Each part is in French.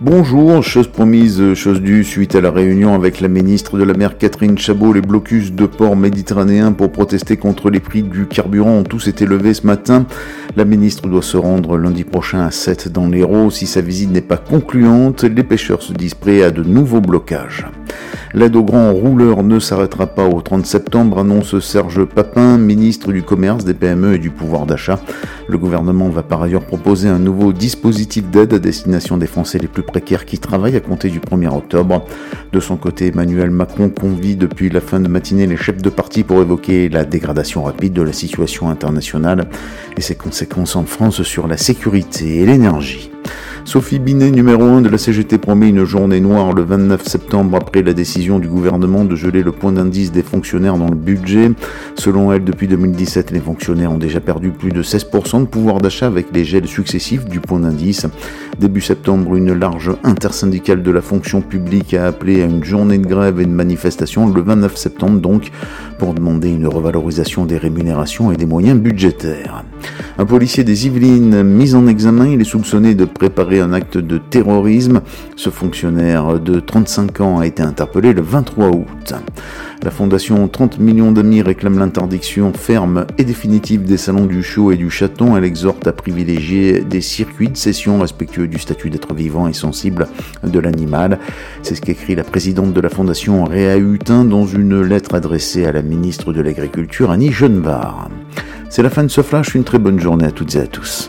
Bonjour, chose promise, chose due, suite à la réunion avec la ministre de la Mer Catherine Chabot, les blocus de ports méditerranéens pour protester contre les prix du carburant ont tous été levés ce matin. La ministre doit se rendre lundi prochain à Sète dans l'Hérault. Si sa visite n'est pas concluante, les pêcheurs se disent prêts à de nouveaux blocages. L'aide aux grands rouleurs ne s'arrêtera pas au 30 septembre, annonce Serge Papin, ministre du Commerce, des PME et du pouvoir d'achat. Le gouvernement va par ailleurs proposer un nouveau dispositif d'aide à destination des Français les plus précaires qui travaillent à compter du 1er octobre. De son côté, Emmanuel Macron convie depuis la fin de matinée les chefs de parti pour évoquer la dégradation rapide de la situation internationale et ses conséquences en France sur la sécurité et l'énergie. Sophie Binet, numéro 1 de la CGT, promet une journée noire le 29 septembre après la décision du gouvernement de geler le point d'indice des fonctionnaires dans le budget. Selon elle, depuis 2017, les fonctionnaires ont déjà perdu plus de 16% de pouvoir d'achat avec les gels successifs du point d'indice. Début septembre, une large intersyndicale de la fonction publique a appelé à une journée de grève et de manifestation le 29 septembre donc pour demander une revalorisation des rémunérations et des moyens budgétaires. Un policier des Yvelines mis en examen, il est soupçonné de préparer un acte de terrorisme. Ce fonctionnaire de 35 ans a été interpellé le 23 août. La fondation 30 millions d'amis réclame l'interdiction ferme et définitive des salons du Chau et du Chaton. Elle exhorte à privilégier des circuits de session respectueux du statut d'être vivant et sensible de l'animal. C'est ce qu'écrit la présidente de la fondation Réa Hutin dans une lettre adressée à la ministre de l'Agriculture Annie Genevard. C'est la fin de ce flash, une très bonne journée à toutes et à tous.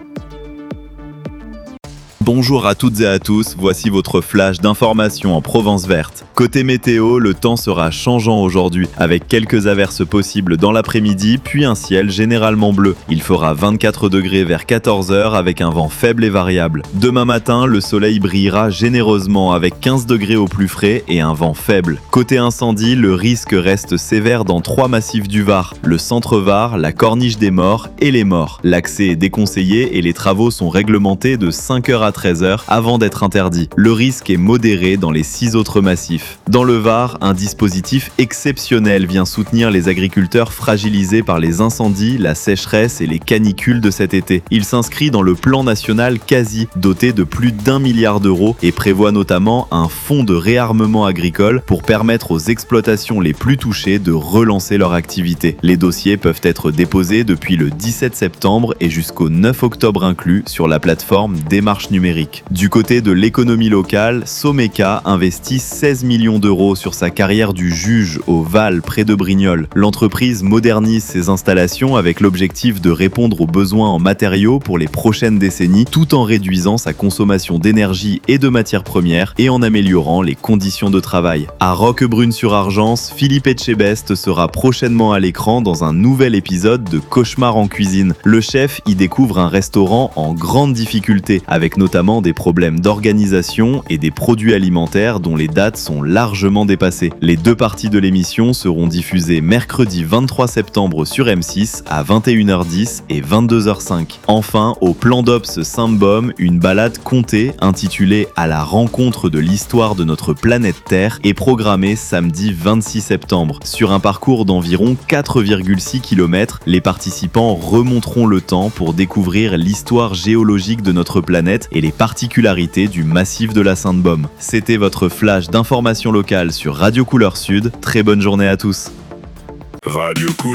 Bonjour à toutes et à tous, voici votre flash d'information en Provence verte. Côté météo, le temps sera changeant aujourd'hui, avec quelques averses possibles dans l'après-midi, puis un ciel généralement bleu. Il fera 24 degrés vers 14h avec un vent faible et variable. Demain matin, le soleil brillera généreusement avec 15 degrés au plus frais et un vent faible. Côté incendie, le risque reste sévère dans 3 massifs du Var, le centre Var, la Corniche des Morts et les Morts. L'accès est déconseillé et les travaux sont réglementés de 5h à 13h avant d'être interdit. Le risque est modéré dans les 6 autres massifs. Dans le Var, un dispositif exceptionnel vient soutenir les agriculteurs fragilisés par les incendies, la sécheresse et les canicules de cet été. Il s'inscrit dans le plan national quasi, doté de plus d'1 milliard d'euros et prévoit notamment un fonds de réarmement agricole pour permettre aux exploitations les plus touchées de relancer leur activité. Les dossiers peuvent être déposés depuis le 17 septembre et jusqu'au 9 octobre inclus sur la plateforme Démarche numérique. Du côté de l'économie locale, Someka investit 16 millions d'euros sur sa carrière du juge au Val près de Brignoles. L'entreprise modernise ses installations avec l'objectif de répondre aux besoins en matériaux pour les prochaines décennies tout en réduisant sa consommation d'énergie et de matières premières et en améliorant les conditions de travail. À Roquebrune-sur-Argence, Philippe Etchebest sera prochainement à l'écran dans un nouvel épisode de Cauchemar en cuisine. Le chef y découvre un restaurant en grande difficulté avec notamment des problèmes d'organisation et des produits alimentaires dont les dates sont largement dépassées. Les 2 parties de l'émission seront diffusées mercredi 23 septembre sur M6 à 21h10 et 22h05. Enfin, au Plan d'Ops Saint-Baume, une balade comptée intitulée « À la rencontre de l'histoire de notre planète Terre » est programmée samedi 26 septembre. Sur un parcours d'environ 4,6 km, les participants remonteront le temps pour découvrir l'histoire géologique de notre planète et les particularités du massif de la Sainte-Baume. C'était votre flash d'information locale sur Radio Couleur Sud. Très bonne journée à tous. Radio Couleur.